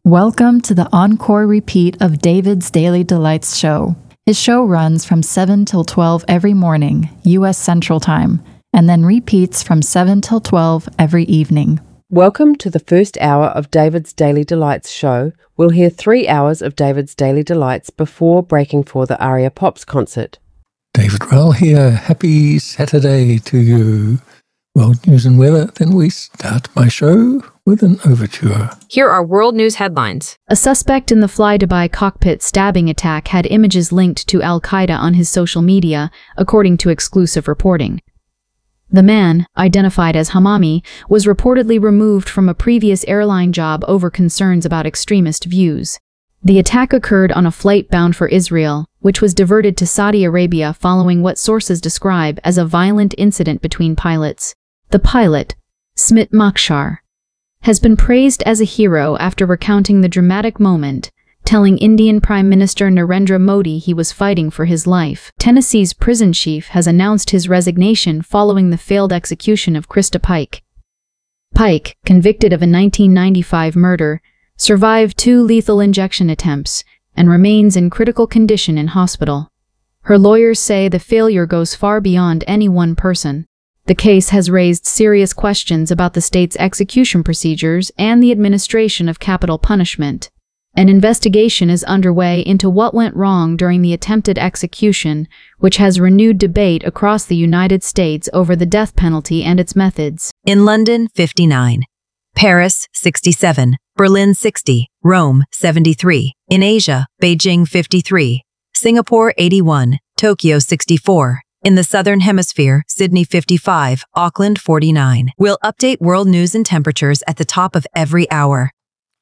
Welcome to the encore repeat of David's Daily Delights show. His show runs from 7 till 12 every morning, U.S. Central Time, and then repeats from 7 till 12 every evening. Welcome to the first hour of David's Daily Delights show. We'll hear 3 hours of David's Daily Delights before breaking for the Aria Pops concert. David Rowell here. Happy Saturday to you. World news and weather. Then we start my show with an overture. Here are world news headlines. A suspect in the Fly Dubai cockpit stabbing attack had images linked to Al-Qaeda on his social media, according to exclusive reporting. The man, identified as Hamami, was reportedly removed from a previous airline job over concerns about extremist views. The attack occurred on a flight bound for Israel, which was diverted to Saudi Arabia following what sources describe as a violent incident between pilots. The pilot, Smit Makshar, has been praised as a hero after recounting the dramatic moment, telling Indian Prime Minister Narendra Modi he was fighting for his life. Tennessee's prison chief has announced his resignation following the failed execution of Krista Pike. Pike, convicted of a 1995 murder, survived 2 lethal injection attempts and remains in critical condition in hospital. Her lawyers say the failure goes far beyond any one person. The case has raised serious questions about the state's execution procedures and the administration of capital punishment. An investigation is underway into what went wrong during the attempted execution, which has renewed debate across the United States over the death penalty and its methods. In London, 59. Paris, 67. Berlin, 60. Rome, 73. In Asia, Beijing, 53. Singapore, 81. Tokyo, 64. In the Southern Hemisphere, Sydney, 55. Auckland, 49. We'll update world news and temperatures at the top of every hour.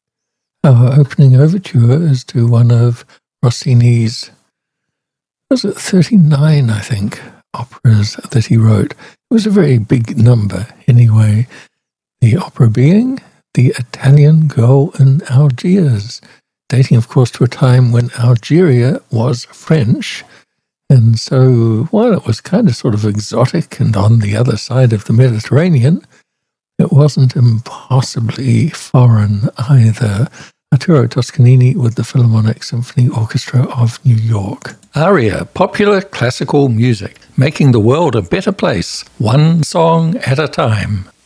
Our opening overture is to one of Rossini's, 39, I think, operas that he wrote. It was a very big number anyway. The opera being The Italian Girl in Algiers, dating, of course, to a time when Algeria was French. And so, while it was kind of sort of exotic and on the other side of the Mediterranean, it wasn't impossibly foreign either. Arturo Toscanini with the Philharmonic Symphony Orchestra of New York. Aria, popular classical music, making the world a better place, one song at a time.